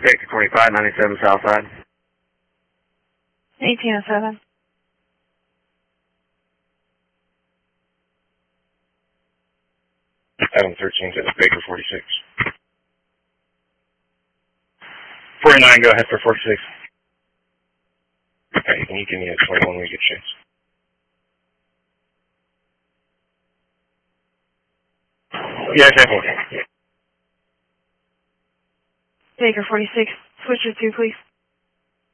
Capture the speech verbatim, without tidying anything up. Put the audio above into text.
Baker twenty-five, ninety-seven Southside. eighteen oh seven. Adam thirteen, to Baker forty-six. forty-nine, go ahead for forty-six. Okay, can you give me a twenty-one when you get a chance? Yes, definitely. Baker forty-six, switcher two, please.